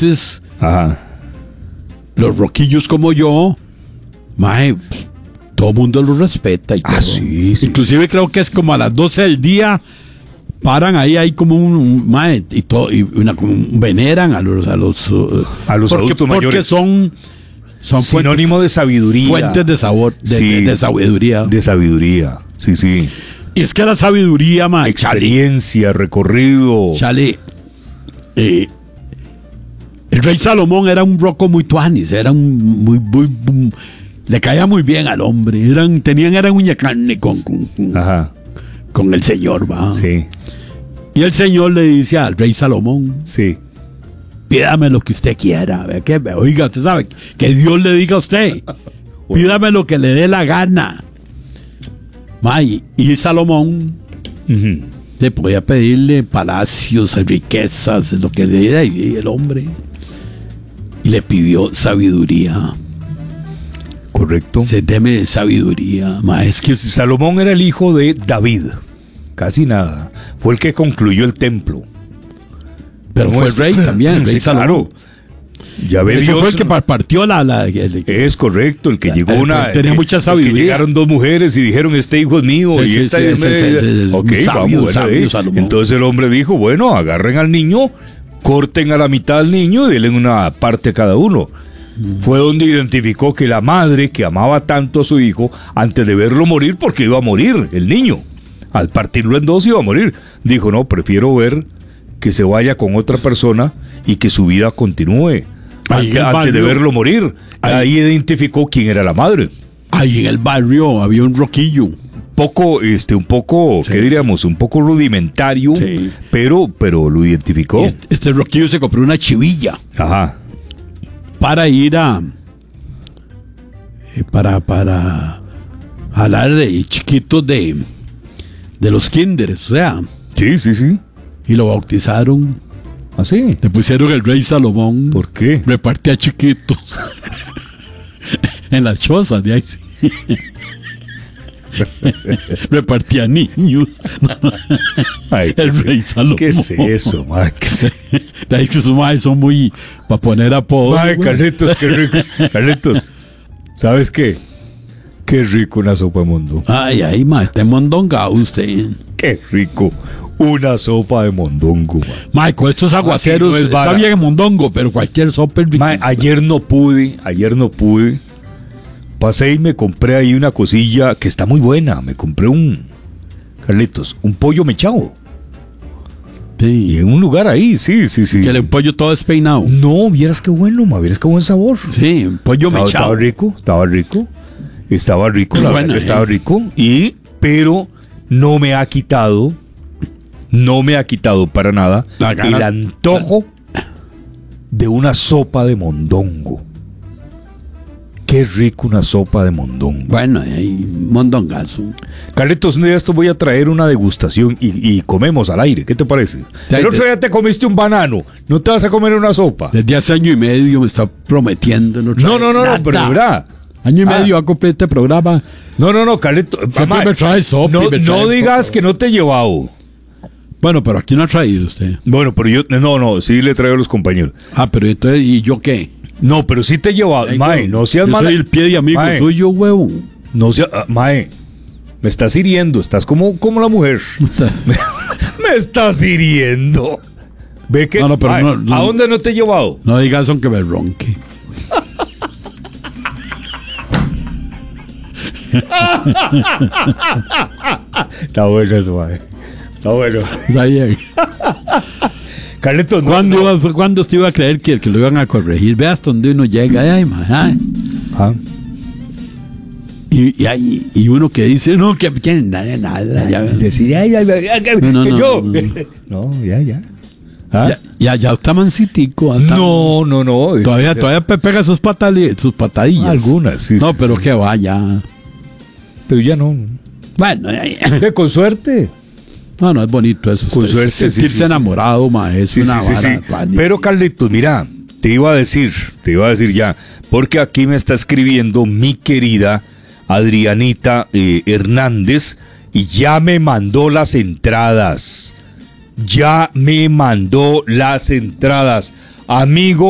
entonces, Ajá. los roquillos como yo, mae, todo el mundo los respeta y todo. Sí, sí. Inclusive creo que es como a las 12 del día, paran ahí, hay como un mae, y todo, como veneran a los adultos mayores. Porque son Sinónimo de sabiduría. fuentes de sabor, de sabiduría. De sabiduría, sí, sí. Y es que la sabiduría, mae, Experiencia, recorrido. Chale, el rey Salomón era un roco muy tuanis, era le caía muy bien al hombre, eran uña carne Ajá, con el Señor, va. sí, Y el Señor le dice al rey Salomón, sí. pídame lo que usted quiera, oiga, usted sabe, que Dios le diga a usted, pídame lo que le dé la gana. Y Salomón Ujú. le podía pedirle palacios, riquezas, lo que le diera, y el hombre, y le pidió sabiduría. Correcto. Deme sabiduría, es que Salomón era el hijo de David. Casi nada. Fue el que concluyó el templo. pero fue el rey también, el rey Sí, Salomón. claro. Ya ve Ese Dios. fue el que partió Es correcto, el que llegó tenía mucha sabiduría. el que llegaron dos mujeres y dijeron, este hijo es mío. Sí, y sí, esta sí, es ok, sabio, vamos, sabio, Salomón. Entonces el hombre dijo, bueno, agarren al niño, corten a la mitad al niño y denle una parte a cada uno. Fue donde identificó que la madre, que amaba tanto a su hijo, antes de verlo morir, porque iba a morir el niño, al partirlo en dos iba a morir, dijo, no, prefiero ver que se vaya con otra persona y que su vida continúe antes de verlo morir. Ahí identificó quién era la madre. Ahí en el barrio había un roquillo. Un poco, Sí. ¿qué diríamos? Un poco rudimentario, Sí. pero lo identificó. Y este roquillo se compró una chivilla Ajá. para ir para jalar chiquitos de los kinders, o sea, Sí, sí, sí. y lo bautizaron. ¿Así? Le pusieron el rey Salomón. ¿Por qué? Repartía chiquitos en las chozas de ahí, sí. Repartía niños. Ay, El rey Salomón. ¿Qué es eso, Max? De ahí que sus madres son muy para poner apodos. Ay, güey. Carlitos, qué rico. Carlitos, ¿sabes qué? Qué rico una sopa de mondongo. Ay, ma, está en mondonga usted. Qué rico. Una sopa de mondongo, man. Ma, con estos aguaceros no es está vara. bien en mondongo, pero cualquier sopa es Ma, riquísima. ayer no pude. Pasé y me compré ahí una cosilla que está muy buena. Me compré Carlitos, un pollo mechado. Y Sí. en un lugar ahí, sí. Que el pollo todo despeinado. No, vieras qué bueno, ma, vieras qué buen sabor. Sí, pollo mechado. Estaba rico. Estaba rico, la Bueno, verdad que estaba rico. Pero no me ha quitado para nada La gana- el antojo de una sopa de mondongo. Qué rico una sopa de mondongo. Bueno, ahí, mondongazo. Carlitos, un día esto voy a traer una degustación y comemos al aire. ¿Qué te parece? El otro día te comiste un banano. ¿No te vas a comer una sopa? Desde hace año y medio me está prometiendo. No, trae pero de nada. verdad. Año y medio a comprar este programa. No, Carlitos. Siempre mamá, me trae sopa y me no trae digas poco. que no te he llevado. Bueno, pero aquí no ha traído usted. Bueno, pero yo, sí le traigo a los compañeros. Ah, pero entonces, ¿y yo qué? No, pero sí te he llevado. Ay, Mae, no seas yo mala. soy el pie de amigo Mae, suyo, huevo. No seas, Mae, me estás hiriendo. Estás como la mujer. Me estás hiriendo. Ve que. No, pero Mae, no. ¿a dónde no te he llevado? No digas aunque me ronque. Está bueno eso, Mae. Está bueno. Está bien. Carlitos, ¿Cuándo usted iba a creer que lo iban a corregir? Ve hasta donde uno llega. Ay, ma, Ah, y uno que dice, no, que tiene nada. Ya, decir, No, yo. no. No, ya. ¿Ah? ya está mansitico. No. Todavía pega sus patadillas. Algunas, sí. No, sí, pero sí. que vaya. Pero ya no. Bueno, Ve, con suerte. no es bonito eso. Con suerte, Sentirse sí. enamorado, ma, es una vara. Vani. Pero Carlitos, mira, te iba a decir ya, porque aquí me está escribiendo mi querida Adrianita Hernández y ya me mandó las entradas. Amigo.